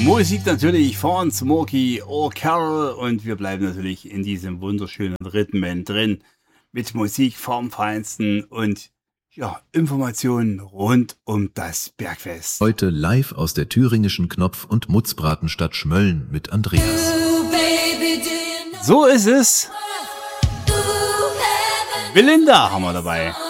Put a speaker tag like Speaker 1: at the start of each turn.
Speaker 1: Musik natürlich von Smokey O'Carroll und wir bleiben natürlich in diesem wunderschönen Rhythmen drin mit Musik vom Feinsten und ja, Informationen rund um das Bergfest.
Speaker 2: Heute live aus der thüringischen Knopf- und Mutzbratenstadt Schmölln mit Andreas.
Speaker 1: So ist es. Belinda haben wir dabei.